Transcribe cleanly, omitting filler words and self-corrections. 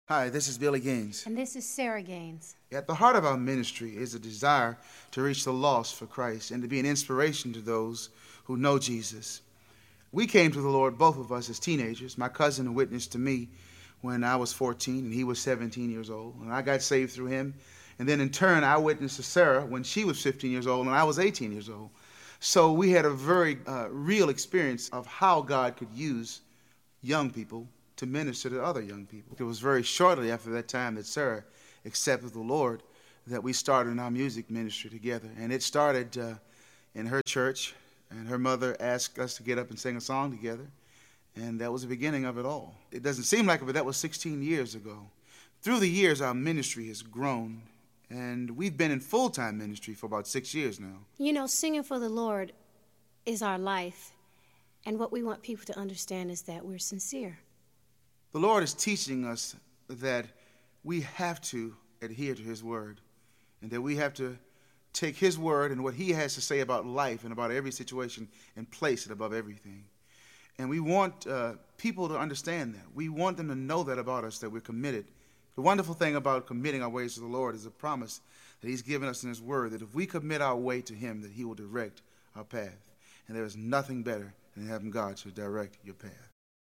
Hi, this is Billy Gaines. And this is Sarah Gaines. At the heart of our ministry is a desire to reach the lost for Christ and to be an inspiration to those who know Jesus. We came to the Lord, both of us, as teenagers. My cousin witnessed to me when I was 14 and he was 17 years old, and I got saved through him. And then in turn, I witnessed to Sarah when she was 15 years old and I was 18 years old. So we had a very real experience of how God could use young people to minister to other young people. It was very shortly after that time that Sarah accepted the Lord that we started our music ministry together. And it started in her church, and her mother asked us to get up and sing a song together. And that was the beginning of it all. It doesn't seem like it, but that was 16 years ago. Through the years, our ministry has grown, and we've been in full-time ministry for about 6 years now. You know, singing for the Lord is our life, and what we want people to understand is that we're sincere. The Lord is teaching us that we have to adhere to His Word, and that we have to take His Word and what He has to say about life and about every situation and place it above everything. And we want people to understand that. We want them to know that about us, that we're committed. The wonderful thing about committing our ways to the Lord is a promise that He's given us in His Word, that if we commit our way to Him, that He will direct our path. And there is nothing better than having God to direct your path.